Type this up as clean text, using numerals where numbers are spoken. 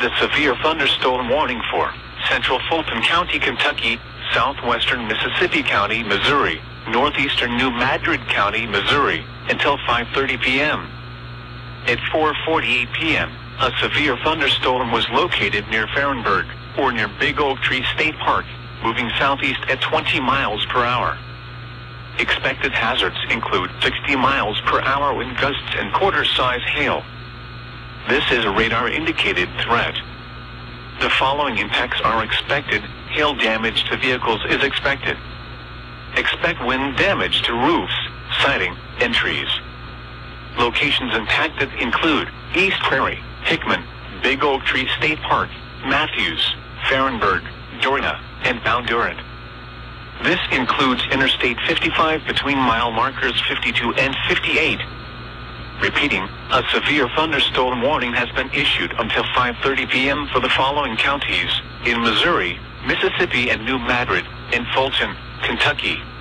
a severe thunderstorm warning for central Fulton County, Kentucky, southwestern Mississippi County, Missouri, northeastern New Madrid County, Missouri, until 5:30 p.m. At 4:48 p.m., a severe thunderstorm was located near Farrenburg, or near Big Oak Tree State Park, moving southeast at 20 miles per hour. Expected hazards include 60 miles per hour wind gusts and quarter-size hail. This is a radar-indicated threat. The following impacts are expected. Hail damage to vehicles is expected. Expect wind damage to roofs, siding, and trees. Locations impacted include East Prairie, Hickman, Big Oak Tree State Park, Matthews, Farrenburg, Dorna, and Bondurant. This includes Interstate 55 between mile markers 52 and 58. Repeating, a severe thunderstorm warning has been issued until 5:30 p.m. for the following counties in Missouri, Mississippi, and New Madrid, and Fulton, Kentucky.